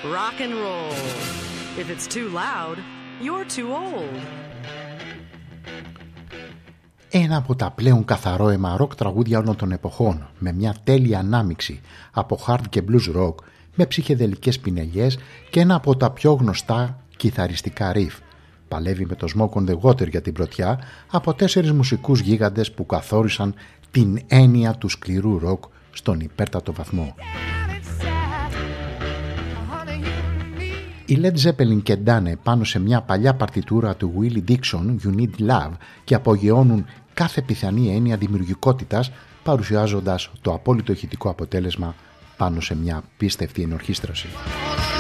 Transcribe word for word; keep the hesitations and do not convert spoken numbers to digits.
rock and roll. If it's too loud, you're too old. Ένα από τα πλέον καθαρό αίμα ροκ τραγούδια όλων των εποχών, με μια τέλεια ανάμιξη από hard και blues rock, με ψυχεδελικές πινελιές και ένα από τα πιο γνωστά κιθαριστικά riff. Παλεύει με το Smoke on the Water για την πρωτιά από τέσσερις μουσικούς γίγαντες που καθόρισαν την έννοια του σκληρού ροκ στον υπέρτατο βαθμό. Οι Led Zeppelin κεντάνε πάνω σε μια παλιά παρτιτούρα του Willie Dixon, You Need Love, και απογειώνουν κάθε πιθανή έννοια δημιουργικότητας, παρουσιάζοντας το απόλυτο ηχητικό αποτέλεσμα πάνω σε μια πίστευτη ενορχήστρωση.